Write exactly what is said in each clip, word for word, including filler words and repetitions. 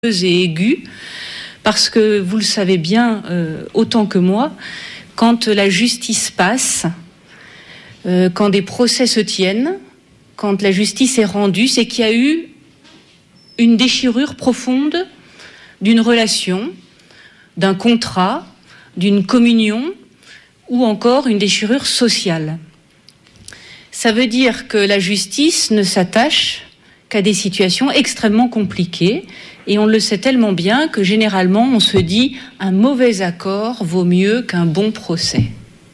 et aiguë, parce que vous le savez bien euh, autant que moi, quand la justice passe, euh, quand des procès se tiennent, quand la justice est rendue, c'est qu'il y a eu une déchirure profonde d'une relation, d'un contrat, d'une communion, ou encore une déchirure sociale. Ça veut dire que la justice ne s'attache qu'à des situations extrêmement compliquées, et on le sait tellement bien que généralement on se dit un mauvais accord vaut mieux qu'un bon procès.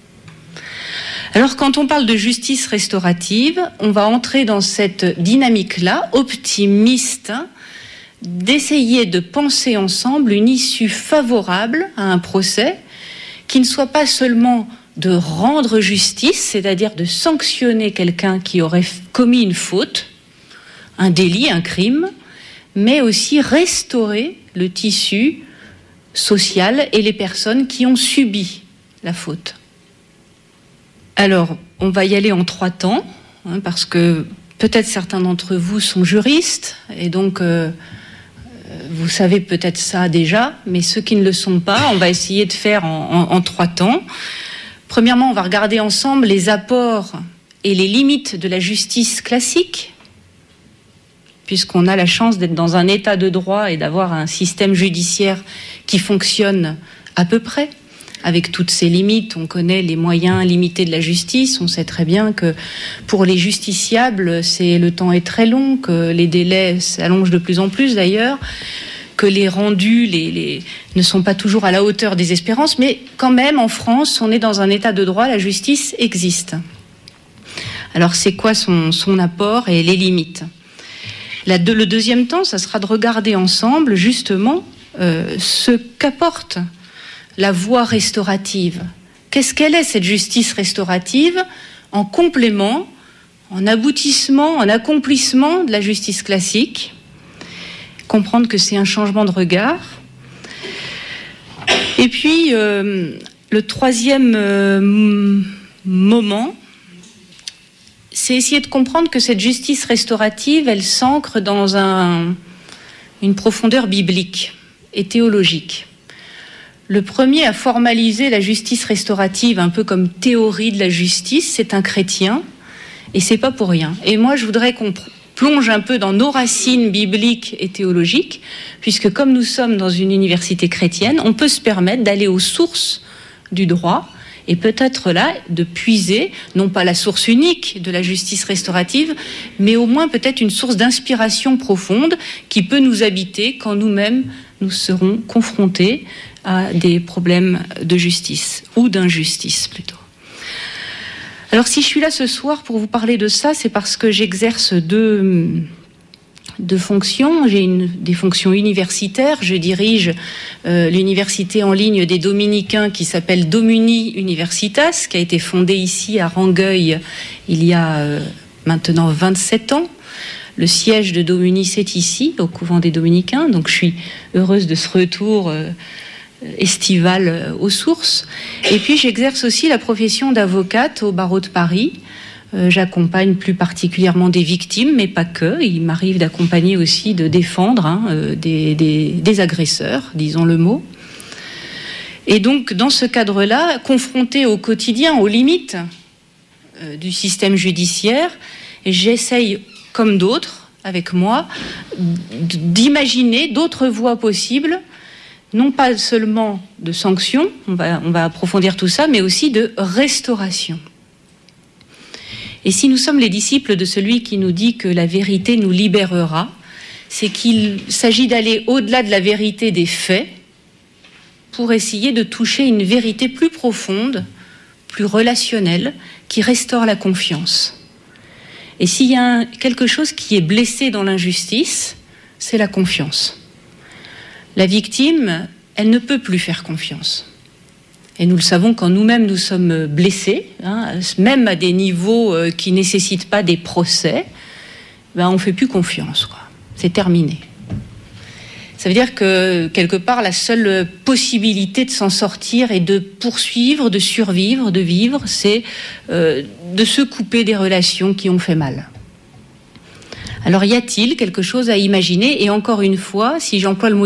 Alors quand on parle de justice restaurative, on va entrer dans cette dynamique-là, optimiste, d'essayer de penser ensemble une issue favorable à un procès qui ne soit pas seulement de rendre justice, c'est-à-dire de sanctionner quelqu'un qui aurait commis une faute, un délit, un crime, mais aussi restaurer le tissu social et les personnes qui ont subi la faute. Alors, on va y aller en trois temps, hein, parce que peut-être certains d'entre vous sont juristes, et donc euh, vous savez peut-être ça déjà, mais ceux qui ne le sont pas, on va essayer de faire en, en, en trois temps. Premièrement, on va regarder ensemble les apports et les limites de la justice classique, puisqu'on a la chance d'être dans un état de droit et d'avoir un système judiciaire qui fonctionne à peu près, avec toutes ses limites. On connaît les moyens limités de la justice, on sait très bien que pour les justiciables, c'est, le temps est très long, que les délais s'allongent de plus en plus d'ailleurs, que les rendus les, les, ne sont pas toujours à la hauteur des espérances, mais quand même en France, on est dans un état de droit, la justice existe. Alors c'est quoi son, son apport et les limites ? La, de, le deuxième temps, ça sera de regarder ensemble justement euh, ce qu'apporte la voie restaurative. Qu'est-ce qu'elle est, cette justice restaurative, en complément, en aboutissement, en accomplissement de la justice classique. Comprendre que c'est un changement de regard. Et puis, euh, le troisième euh, moment, c'est essayer de comprendre que cette justice restaurative, elle s'ancre dans un, une profondeur biblique et théologique. Le premier à formaliser la justice restaurative, un peu comme théorie de la justice, c'est un chrétien, et c'est pas pour rien. Et moi, je voudrais qu'on plonge un peu dans nos racines bibliques et théologiques, puisque comme nous sommes dans une université chrétienne, on peut se permettre d'aller aux sources du droit, et peut-être là, de puiser, non pas la source unique de la justice restaurative, mais au moins peut-être une source d'inspiration profonde qui peut nous habiter quand nous-mêmes nous serons confrontés à des problèmes de justice, ou d'injustice plutôt. Alors si je suis là ce soir pour vous parler de ça, c'est parce que j'exerce deux, deux fonctions. J'ai une, des fonctions universitaires. Je dirige euh, l'université en ligne des Dominicains qui s'appelle Domuni Universitas, qui a été fondée ici à Rangueil il y a euh, maintenant vingt-sept ans. Le siège de Domuni, c'est ici, au couvent des Dominicains. Donc je suis heureuse de ce retour euh, estival euh, aux sources. Et puis j'exerce aussi la profession d'avocate au barreau de Paris. Euh, j'accompagne plus particulièrement des victimes, mais pas que. Il m'arrive d'accompagner aussi, de défendre hein, euh, des, des, des agresseurs, disons le mot. Et donc, dans ce cadre-là, confronté au quotidien, aux limites euh, du système judiciaire, j'essaye, comme d'autres, avec moi, d'imaginer d'autres voies possibles, non pas seulement de sanctions, on va, on va approfondir tout ça, mais aussi de restauration. Et si nous sommes les disciples de celui qui nous dit que la vérité nous libérera, c'est qu'il s'agit d'aller au-delà de la vérité des faits pour essayer de toucher une vérité plus profonde, plus relationnelle, qui restaure la confiance. Et s'il y a un, quelque chose qui est blessé dans l'injustice, c'est la confiance. La victime, elle ne peut plus faire confiance. Et nous le savons quand nous-mêmes nous sommes blessés, hein, même à des niveaux euh, qui ne nécessitent pas des procès, ben on ne fait plus confiance, quoi. C'est terminé. Ça veut dire que, quelque part, la seule possibilité de s'en sortir et de poursuivre, de survivre, de vivre, c'est euh, de se couper des relations qui ont fait mal. Alors y a-t-il quelque chose à imaginer? Et encore une fois, si j'emploie le mot